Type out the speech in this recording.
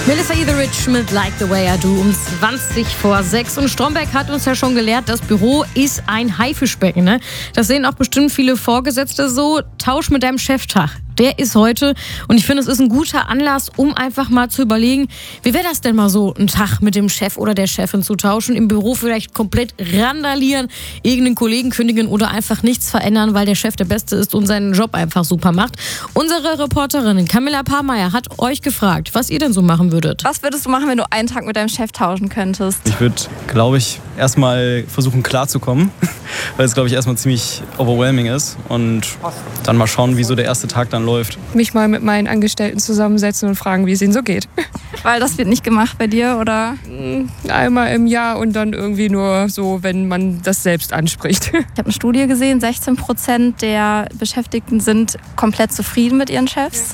Melissa Etheridge mit Like the Way I Do um 6:20. Und Stromberg hat uns ja schon gelehrt, das Büro ist ein Haifischbecken. Ne? Das sehen auch bestimmt viele Vorgesetzte so. Tausch mit deinem Cheftag. Der ist heute und ich finde, es ist ein guter Anlass, um einfach mal zu überlegen, wie wäre das denn mal so, einen Tag mit dem Chef oder der Chefin zu tauschen, im Büro vielleicht komplett randalieren, irgendeinen Kollegen kündigen oder einfach nichts verändern, weil der Chef der Beste ist und seinen Job einfach super macht. Unsere Reporterin Camilla Pahrmeier hat euch gefragt, was ihr denn so machen würdet. Was würdest du machen, wenn du einen Tag mit deinem Chef tauschen könntest? Ich würde, glaube ich, erstmal versuchen klarzukommen, weil es, glaube ich, erstmal ziemlich overwhelming ist und dann mal schauen, wie so der erste Tag dann läuft. Mich mal mit meinen Angestellten zusammensetzen und fragen, wie es ihnen so geht. Weil das wird nicht gemacht bei dir, oder? Einmal im Jahr und dann irgendwie nur so, wenn man das selbst anspricht. Ich habe eine Studie gesehen, 16% der Beschäftigten sind komplett zufrieden mit ihren Chefs.